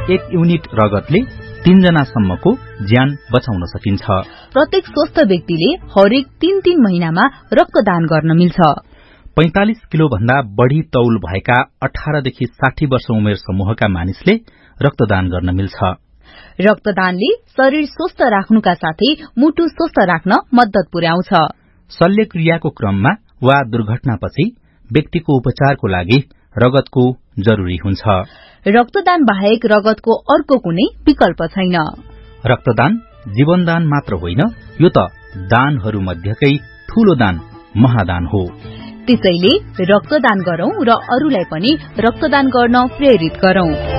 1 unit रगतले 3 जनासम्मको ज्यान बचाउन सकिन्छ। प्रत्येक स्वस्थ व्यक्तिले हरेक 3-3 महिनामा रक्तदान गर्न मिल्छ। 45 किलो भन्दा बढ़ी तौल भएका 18 देखि 60 वर्ष उमेर समूहका मानिसले रक्तदान गर्न मिल्छ। रक्तदानले शरीर स्वस्थ राख्नुका साथै मुटु स्वस्थ राख्न मद्दत पुर्याउँछ। शल्यक्रियाको क्रममा वा दुर्घटनापछि व्यक्तिको उपचारको लागि रगतको जरुरी हुन्छ। रक्तदान बाहेक रगतको अर्को कुनै विकल्प छैन। रक्तदान जीवनदान मात्र होइन, यो त दानहरू मध्येकै ठूलो दान महादान हो। त्यसैले रक्तदान गरौं र अरूलाई पनि रक्तदान गर्न प्रेरित गरौं।